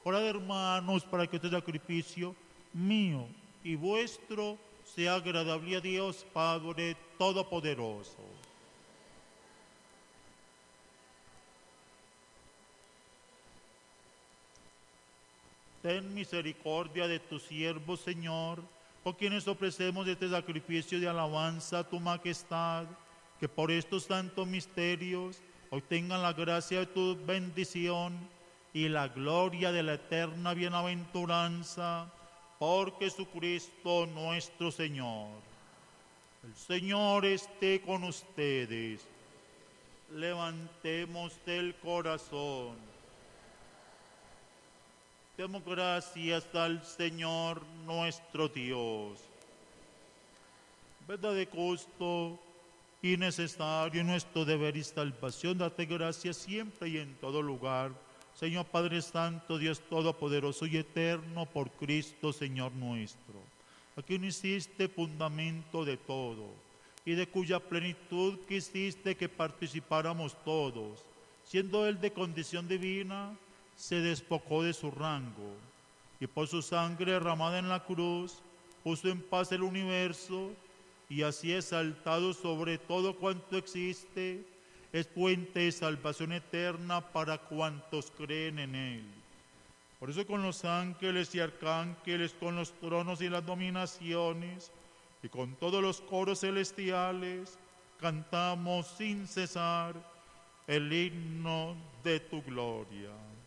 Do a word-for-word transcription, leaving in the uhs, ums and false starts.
Orad, hermanos, para que este sacrificio mío y vuestro sea agradable a Dios Padre Todopoderoso. Ten misericordia de tu siervo, Señor, por quienes ofrecemos este sacrificio de alabanza a tu majestad, que por estos santos misterios obtengan la gracia de tu bendición y la gloria de la eterna bienaventuranza, por Jesucristo nuestro Señor. El Señor esté con ustedes. Levantemos el corazón. Demos gracias al Señor nuestro Dios. Verdad de justo y necesario nuestro deber y salvación, date gracias siempre y en todo lugar, Señor Padre Santo, Dios Todopoderoso y Eterno, por Cristo Señor nuestro, a quien hiciste fundamento de todo, y de cuya plenitud quisiste que participáramos todos, siendo Él de condición divina, se despojó de su rango, y por su sangre derramada en la cruz, puso en paz el universo, y así exaltado sobre todo cuanto existe, es fuente de salvación eterna para cuantos creen en Él. Por eso con los ángeles y arcángeles, con los tronos y las dominaciones, y con todos los coros celestiales, cantamos sin cesar el himno de tu gloria.